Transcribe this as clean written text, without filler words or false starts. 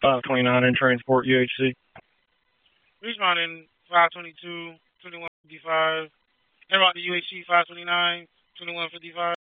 529 in transport UHC. Responding 522, 2155. Inbound to UHC 529, 2155.